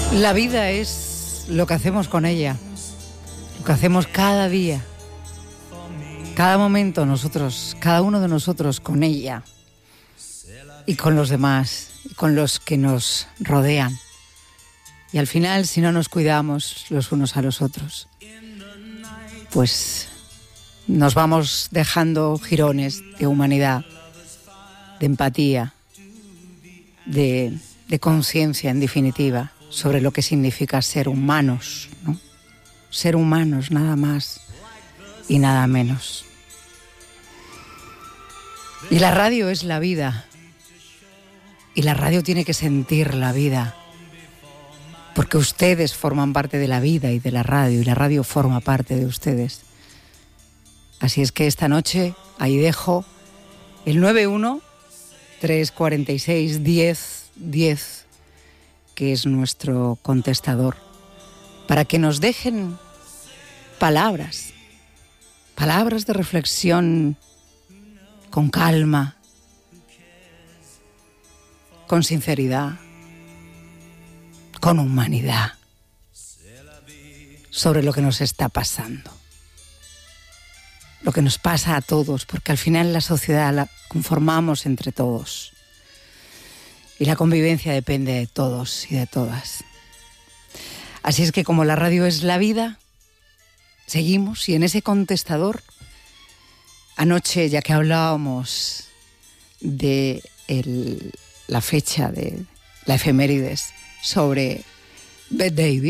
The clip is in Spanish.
La vida es lo que hacemos con ella, lo que hacemos cada día, cada momento nosotros, cada uno de nosotros con ella y con los demás, y con los que nos rodean. Y al final, si no nos cuidamos los unos a los otros, pues nos vamos dejando jirones de humanidad, de empatía, de conciencia, en definitiva, sobre lo que significa ser humanos, ¿no? Ser humanos, nada más y nada menos. Y la radio es la vida. Y la radio tiene que sentir la vida. Porque ustedes forman parte de la vida y de la radio. Y la radio forma parte de ustedes. Así es que esta noche ahí dejo el 91-346-1010, que es nuestro contestador, para que nos dejen palabras de reflexión con calma, con sinceridad, con humanidad, sobre lo que nos está pasando, lo que nos pasa a todos, porque al final la sociedad la conformamos entre todos y la convivencia depende de todos y de todas. Así es que como la radio es la vida, seguimos, y en ese contestador, anoche, ya que hablábamos de la fecha de la efemérides sobre Bette Davis,